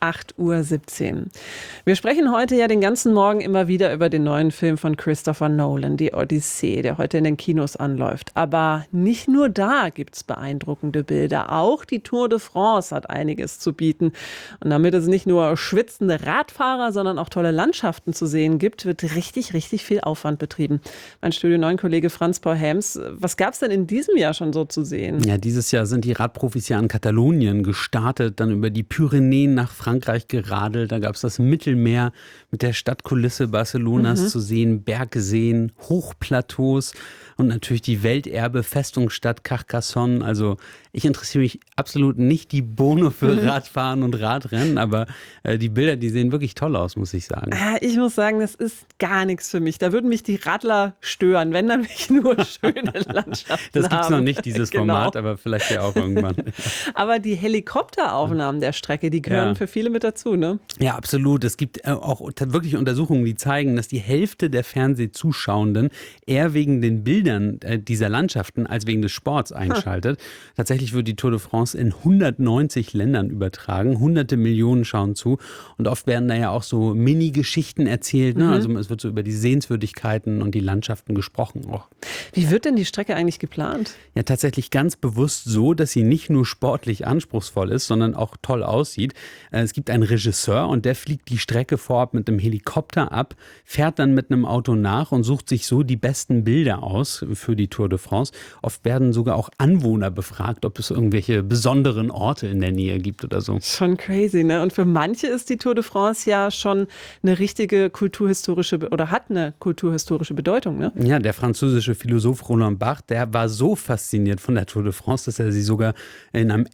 8:17 Uhr. Wir sprechen heute ja den ganzen Morgen immer wieder über den neuen Film von Christopher Nolan, die Odyssee, der heute in den Kinos anläuft. Aber nicht nur da gibt's beeindruckende Bilder. Auch die Tour de France hat einiges zu bieten. Und damit es nicht nur schwitzende Radfahrer, sondern auch tolle Landschaften zu sehen gibt, wird richtig viel Aufwand betrieben. Mein Studio 9 Kollege Franz Paul Helms, was gab's denn in diesem Jahr schon so zu sehen? Ja, dieses Jahr sind die Radprofis ja in Katalonien gestartet, dann über die Pyrenäen nach Frankreich geradelt. Da gab es das Mittelmeer mit der Stadtkulisse Barcelonas zu sehen, Bergseen, Hochplateaus und natürlich die Welterbe-Festungsstadt Carcassonne. Also ich interessiere mich absolut nicht die Bohne für Radfahren und Radrennen, aber die Bilder, die sehen wirklich toll aus, muss ich sagen. Ich muss sagen, das ist gar nichts für mich. Da würden mich die Radler stören, wenn dann nicht nur schöne Landschaften Das gibt's haben. noch nicht, dieses Format, aber vielleicht ja auch irgendwann. Aber die Helikopteraufnahmen der Strecke, die gehören für viele mit dazu, ne? Ja, absolut. Es gibt auch wirklich Untersuchungen, die zeigen, dass die Hälfte der Fernsehzuschauenden eher wegen den Bildern dieser Landschaften als wegen des Sports einschaltet. Tatsächlich wird die Tour de France in 190 Ländern übertragen. Hunderte Millionen schauen zu. Und oft werden da ja auch so Mini-Geschichten erzählt. Ne? Also es wird so über die Sehenswürdigkeiten und die Landschaften gesprochen auch. Wie wird denn die Strecke eigentlich geplant? Ja, tatsächlich ganz bewusst so, dass sie nicht nur sportlich anspruchsvoll ist, sondern auch toll aussieht. Es gibt einen Regisseur und der fliegt die Strecke vorab mit einem Helikopter ab, fährt dann mit einem Auto nach und sucht sich so die besten Bilder aus für die Tour de France. Oft werden sogar auch Anwohner befragt, ob es irgendwelche besonderen Orte in der Nähe gibt oder so. Schon crazy, ne? Und für manche ist die Tour de France ja schon eine richtige kulturhistorische oder hat eine kulturhistorische Bedeutung, ne? Ja, der französische Philosoph Roland Barthes, der war so fasziniert von der Tour de France, dass er sie sogar in einem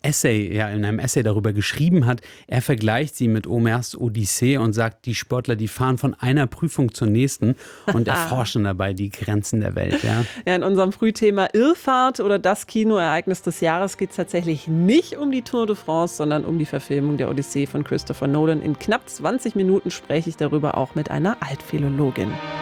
Essay darüber geschrieben hat. Er vergleicht sie mit Homers Odyssee und sagt, die Sportler, die fahren von einer Prüfung zur nächsten und erforschen dabei die Grenzen der Welt. Ja, in unserem Frühthema Irrfahrt oder das Kinoereignis des Jahres geht es tatsächlich nicht um die Tour de France, sondern um die Verfilmung der Odyssee von Christopher Nolan. In knapp 20 Minuten spreche ich darüber auch mit einer Altphilologin.